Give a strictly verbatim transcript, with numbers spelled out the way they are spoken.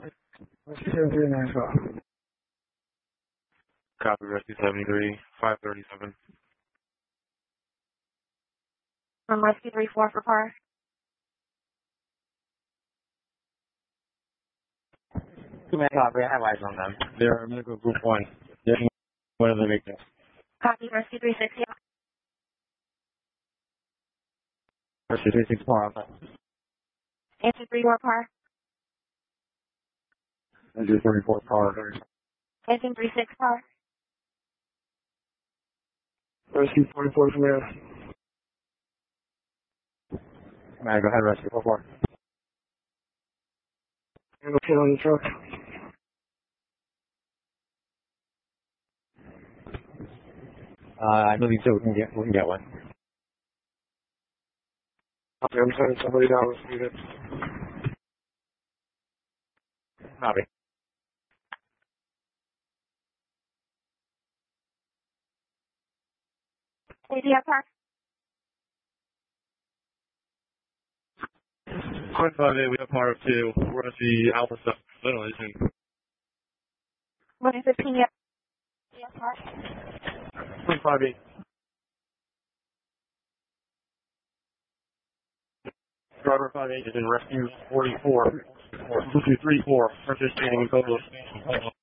Rescue seventy-three, nine o'clock. Copy, Rescue seventy-three, five thirty-seven. From Rescue three four for par. Two man copy, I have eyes on them. They're medical group one. They're one of the victims. Copy, Rescue three sixty. Rescue three six par. Answer three four par. Rescue thirty-four par. Answer three six par. Rescue forty-four from there. Alright, go ahead, Rescue four four. Handle kid on the truck. Uh, I believe so. We can get, we can get one. Okay, I'm sending somebody down with me. Copy. A D F par. Point five eight, we have par of two. We're going to see Alpha stuff. Ventilation. one fifteen, yep. A D F par. Point five eight. Driver five eight is in rescue forty-four. Or two two three four. Participating in total.